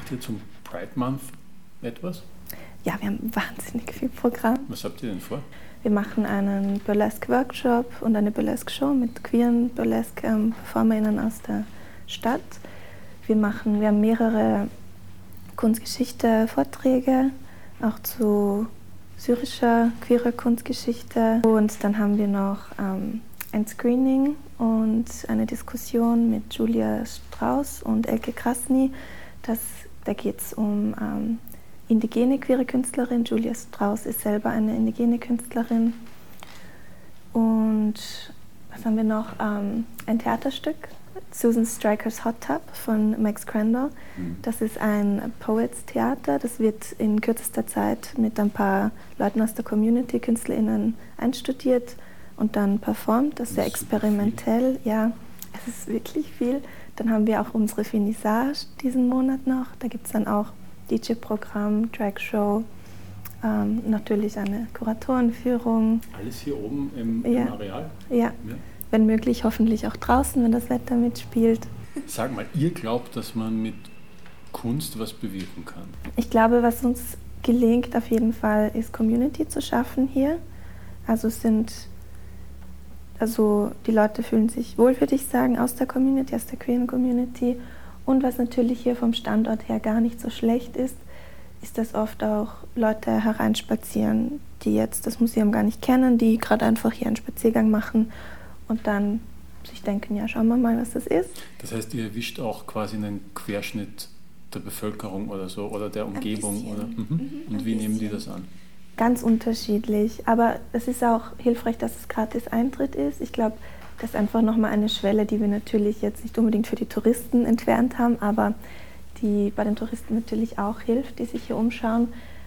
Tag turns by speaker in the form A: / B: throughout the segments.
A: Macht ihr zum Pride Month etwas?
B: Ja, wir haben wahnsinnig viel Programm.
A: Was habt ihr denn vor?
B: Wir machen einen Burlesque-Workshop und eine Burlesque-Show mit queeren Burlesque-PerformerInnen aus der Stadt. Wir haben mehrere Kunstgeschichte-Vorträge, auch zu syrischer, queerer Kunstgeschichte. Und dann haben wir noch ein Screening und eine Diskussion mit Julia Strauss und Elke Krasny. Da geht es um indigene queere Künstlerin. Julia Strauss ist selber eine indigene Künstlerin. Und was haben wir noch? Ein Theaterstück, Susan Stryker's Hot Tub von Max Crandall. Das ist ein Poets-Theater. Das wird in kürzester Zeit mit ein paar Leuten aus der Community, KünstlerInnen, einstudiert und dann performt. Das ist sehr experimentell. Ja, es ist wirklich viel. Dann haben wir auch unsere Finissage diesen Monat noch. Da gibt es dann auch DJ-Programm, Drag-Show, natürlich eine Kuratorenführung.
A: Alles hier oben im Areal?
B: Ja, wenn möglich hoffentlich auch draußen, wenn das Wetter mitspielt.
A: Sag mal, ihr glaubt, dass man mit Kunst was bewirken kann?
B: Ich glaube, was uns gelingt auf jeden Fall, ist Community zu schaffen hier. Also die Leute fühlen sich wohl, würde ich sagen, aus der Community, aus der queeren Community. Und was natürlich hier vom Standort her gar nicht so schlecht ist, dass oft auch Leute hereinspazieren, die jetzt das Museum gar nicht kennen, die gerade einfach hier einen Spaziergang machen und dann sich denken, ja, schauen wir mal, was das ist.
A: Das heißt, ihr erwischt auch quasi einen Querschnitt der Bevölkerung oder so, oder der Umgebung? Oder? Und wie nehmen die das an?
B: Ganz unterschiedlich, aber es ist auch hilfreich, dass es gratis Eintritt ist. Ich glaube, das ist einfach nochmal eine Schwelle, die wir natürlich jetzt nicht unbedingt für die Touristen entfernt haben, aber die bei den Touristen natürlich auch hilft, die sich hier umschauen,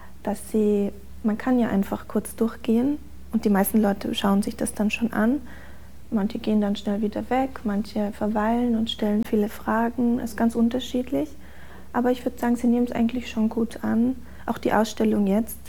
B: man kann ja einfach kurz durchgehen und die meisten Leute schauen sich das dann schon an. Manche gehen dann schnell wieder weg, manche verweilen und stellen viele Fragen. Es ist ganz unterschiedlich, aber ich würde sagen, sie nehmen es eigentlich schon gut an. Auch die Ausstellung jetzt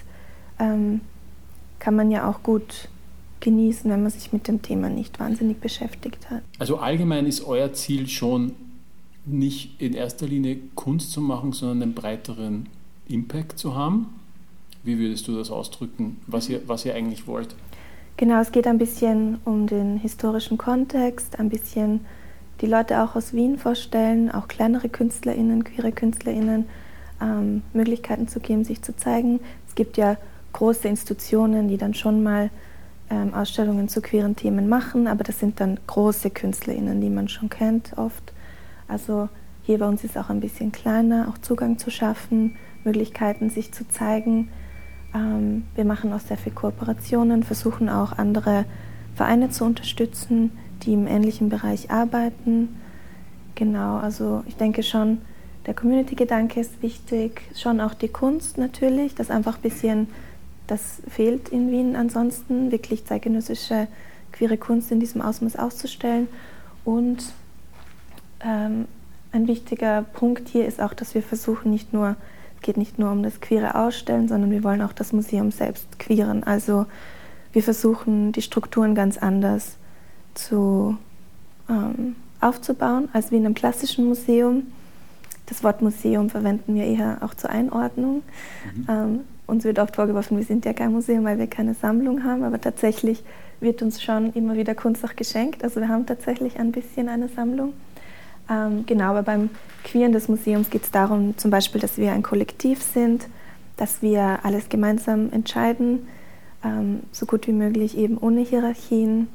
B: kann man ja auch gut genießen, wenn man sich mit dem Thema nicht wahnsinnig beschäftigt hat.
A: Also allgemein ist euer Ziel schon nicht in erster Linie Kunst zu machen, sondern einen breiteren Impact zu haben? Wie würdest du das ausdrücken, was ihr eigentlich wollt?
B: Genau, es geht ein bisschen um den historischen Kontext, ein bisschen die Leute auch aus Wien vorstellen, auch kleinere KünstlerInnen, queere KünstlerInnen, Möglichkeiten zu geben, sich zu zeigen. Es gibt ja große Institutionen, die dann schon mal Ausstellungen zu queeren Themen machen, aber das sind dann große KünstlerInnen, die man schon kennt oft. Also hier bei uns ist es auch ein bisschen kleiner, auch Zugang zu schaffen, Möglichkeiten sich zu zeigen. Wir machen auch sehr viele Kooperationen, versuchen auch andere Vereine zu unterstützen, die im ähnlichen Bereich arbeiten. Genau, also ich denke schon, der Community-Gedanke ist wichtig, schon auch die Kunst natürlich, das einfach ein bisschen, das fehlt in Wien ansonsten, wirklich zeitgenössische queere Kunst in diesem Ausmaß auszustellen. Und ein wichtiger Punkt hier ist auch, dass wir versuchen, es geht nicht nur um das queere Ausstellen, sondern wir wollen auch das Museum selbst queeren. Also wir versuchen, die Strukturen ganz anders aufzubauen, als wie in einem klassischen Museum. Das Wort Museum verwenden wir eher auch zur Einordnung. Uns wird oft vorgeworfen, wir sind ja kein Museum, weil wir keine Sammlung haben, aber tatsächlich wird uns schon immer wieder Kunst auch geschenkt. Also wir haben tatsächlich ein bisschen eine Sammlung. Genau, aber beim Queeren des Museums geht es darum, zum Beispiel, dass wir ein Kollektiv sind, dass wir alles gemeinsam entscheiden, so gut wie möglich eben ohne Hierarchien,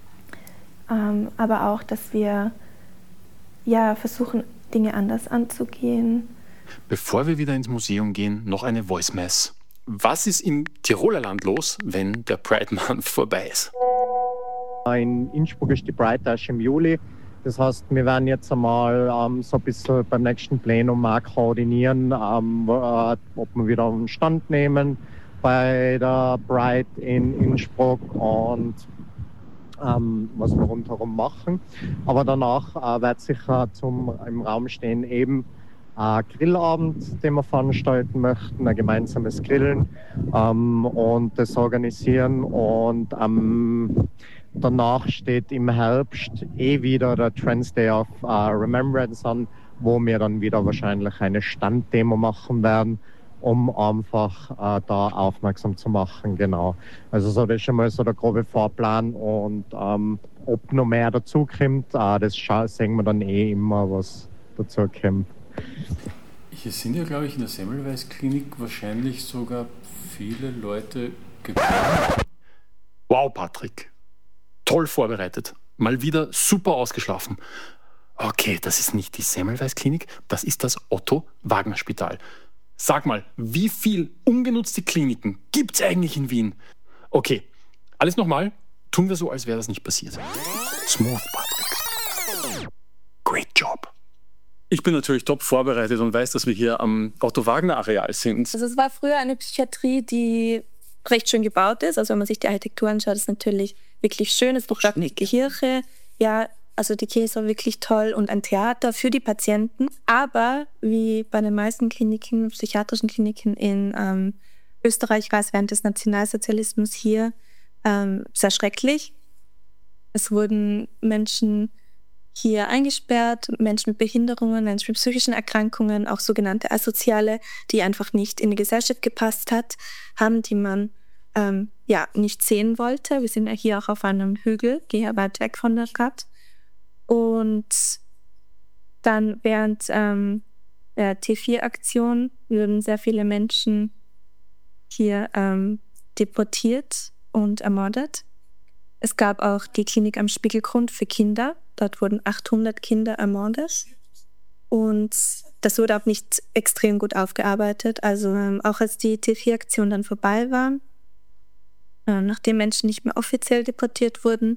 B: aber auch, dass wir versuchen, Dinge anders anzugehen.
A: Bevor wir wieder ins Museum gehen, noch eine Voice Mess. Was ist im Tiroler Land los, wenn der Pride Month vorbei ist?
C: In Innsbruck ist die Pride erst im Juli. Das heißt, wir werden jetzt einmal so ein bisschen beim nächsten Plenum auch koordinieren, ob wir wieder einen Stand nehmen bei der Pride in Innsbruck und was wir rundherum machen. Aber danach wird sicher im Raum stehen eben ein Grillabend, den wir veranstalten möchten, ein gemeinsames Grillen und das organisieren. Und danach steht im Herbst wieder der Trans Day of Remembrance an, wo wir dann wieder wahrscheinlich eine Standdemo machen werden, um einfach da aufmerksam zu machen, genau. Also so, das ist schon mal so der grobe Fahrplan und ob noch mehr dazukommt, das sehen wir dann immer, was dazu kommt.
A: Hier sind ja, glaube ich, in der Semmelweis-Klinik wahrscheinlich sogar viele Leute gekommen. Wow, Patrick. Toll vorbereitet. Mal wieder super ausgeschlafen. Okay, das ist nicht die Semmelweis-Klinik, das ist das Otto-Wagner-Spital. Sag mal, wie viel ungenutzte Kliniken gibt es eigentlich in Wien? Okay, alles nochmal. Tun wir so, als wäre das nicht passiert. Smooth, Patrick. Great job. Ich bin natürlich top vorbereitet und weiß, dass wir hier am Otto-Wagner-Areal sind.
B: Also es war früher eine Psychiatrie, die recht schön gebaut ist. Also wenn man sich die Architektur anschaut, ist es natürlich wirklich schön. Es gibt auch eine Kirche. Ja, also die Kirche ist auch wirklich toll und ein Theater für die Patienten. Aber wie bei den meisten Kliniken, psychiatrischen Kliniken in Österreich war es während des Nationalsozialismus hier sehr schrecklich. Es wurden Menschen hier eingesperrt, Menschen mit Behinderungen, Menschen mit psychischen Erkrankungen, auch sogenannte Asoziale, die einfach nicht in die Gesellschaft gepasst haben, die man nicht sehen wollte. Wir sind ja hier auch auf einem Hügel, gehe ja weit weg von der Stadt. Und dann während der T4-Aktion wurden sehr viele Menschen hier deportiert und ermordet. Es gab auch die Klinik am Spiegelgrund für Kinder. Dort wurden 800 Kinder ermordet. Und das wurde auch nicht extrem gut aufgearbeitet. Also auch als die T4-Aktion dann vorbei war, nachdem Menschen nicht mehr offiziell deportiert wurden,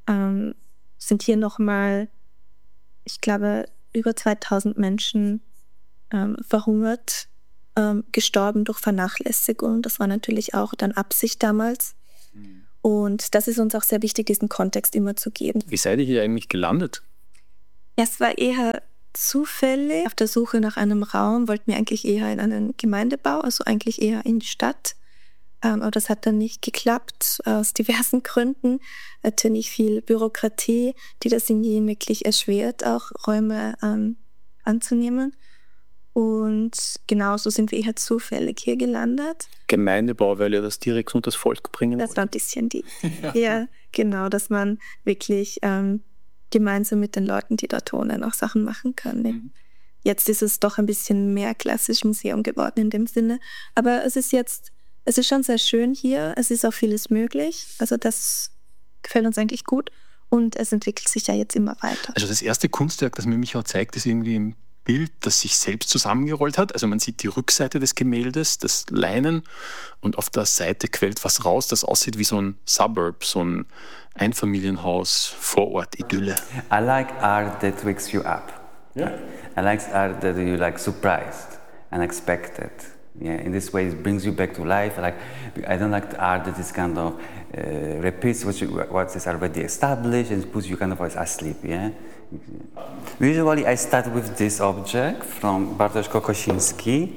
B: sind hier nochmal, ich glaube, über 2000 Menschen verhungert, gestorben durch Vernachlässigung. Das war natürlich auch dann Absicht damals. Und das ist uns auch sehr wichtig, diesen Kontext immer zu geben.
A: Wie seid ihr hier eigentlich gelandet?
B: Ja, es war eher zufällig. Auf der Suche nach einem Raum wollten wir eigentlich eher in einen Gemeindebau, also eigentlich eher in die Stadt. Aber das hat dann nicht geklappt, aus diversen Gründen. Natürlich viel Bürokratie, die das in Wien wirklich erschwert, auch Räume anzunehmen. Und genauso sind wir eher zufällig hier gelandet.
A: Gemeindebau, weil ihr das direkt unter das Volk bringen wollt.
B: Das war ein bisschen die, ja, genau, dass man wirklich gemeinsam mit den Leuten, die dort wohnen, auch Sachen machen kann. Ne? Mhm. Jetzt ist es doch ein bisschen mehr klassisch Museum geworden in dem Sinne. Aber es ist schon sehr schön hier. Es ist auch vieles möglich. Also das gefällt uns eigentlich gut. Und es entwickelt sich ja jetzt immer weiter.
A: Also das erste Kunstwerk, das mir Michael zeigt, ist irgendwie im Bild, das sich selbst zusammengerollt hat. Also man sieht die Rückseite des Gemäldes, das Leinen, und auf der Seite quillt was raus, das aussieht wie so ein Suburb, so ein Einfamilienhaus, Vorort-Idylle.
D: I like art that wakes you up.
A: Yeah.
D: I like art that you like surprised, unexpected. Yeah, in this way it brings you back to life. I don't like the art that is kind of repeats what is already established and puts you kind of asleep. Yeah. Usually I start with this object from Bartosz Kokosinski.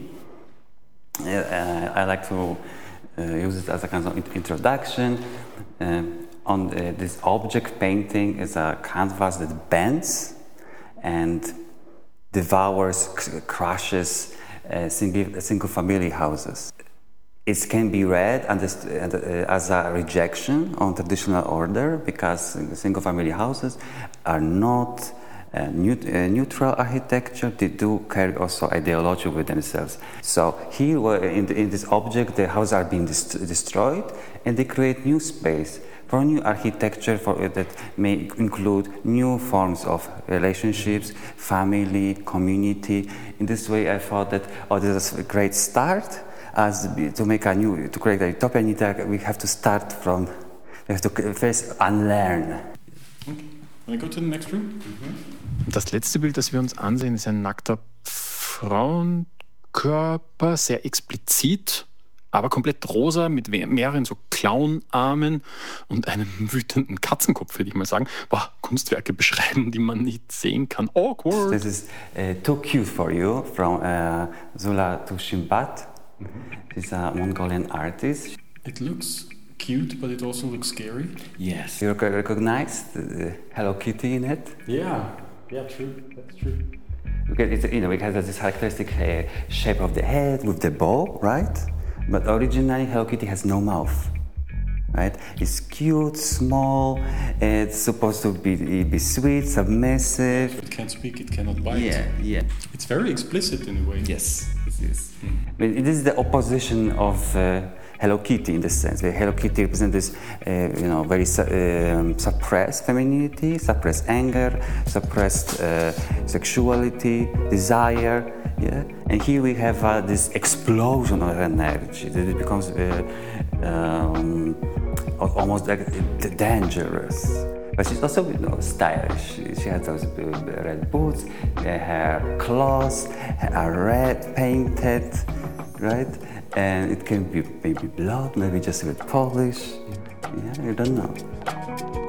D: I like to use it as a kind of introduction. This object painting is a canvas that bends and devours, crushes single-family houses. It can be read as a rejection on traditional order because single-family houses are not neutral architecture. They do carry also ideology with themselves. So here, in this object, the houses are being destroyed, and they create new space for new architecture that may include new forms of relationships, family, community. In this way, I thought that this is a great start. To create a utopia, we have to start from, we have to first unlearn.
A: Okay. Can I go to the next room? Das letzte Bild, das wir uns ansehen, ist ein nackter Frauenkörper, sehr explizit, aber komplett rosa, mit mehreren so Clownarmen und einem wütenden Katzenkopf, würde ich mal sagen. Boah, Kunstwerke beschreiben, die man nicht sehen kann. Awkward.
D: This is Too Cute for You from Zula Tushimbat. She's a Mongolian artist.
A: It looks cute, but it also looks scary.
D: Yes. You recognize the Hello Kitty in it?
A: Yeah, true. That's true.
D: Because it has this characteristic shape of the head with the bow, right? But originally Hello Kitty has no mouth, right? It's cute, small. It's supposed to be sweet, submissive.
A: It can't speak. It cannot bite.
D: Yeah.
A: It's very explicit in a way.
D: Yes, it is. But it is the opposition of Hello Kitty in the sense where Hello Kitty represents this, very suppressed femininity, suppressed anger, suppressed sexuality, desire. Yeah, and here we have this explosion of energy that it becomes almost like dangerous. But she's also stylish. She has those red boots, her claws are red, painted, right? And it can be maybe blood, maybe just with polish. Yeah, I don't know.